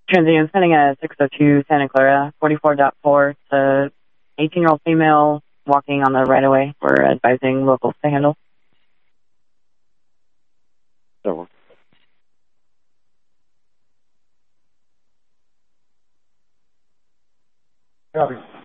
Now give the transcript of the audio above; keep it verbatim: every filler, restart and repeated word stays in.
Transient sending a six oh two Santa Clara, forty-four point four to eighteen-year-old female walking on the right-of-way. We're advising locals to handle. Over. Copy.